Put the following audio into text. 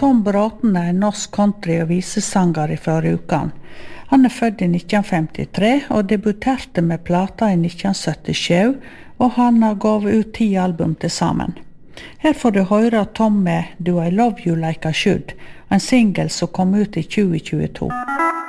Tom Bråten en norsk country- og visesanger fra Rjukan. Han født i 1953 og debuterte med plata i 1977, og han har gav ut 10 album til sammen. Her får du høre Tom med Do I Love You Like I Should, en single som kom ut i 2022.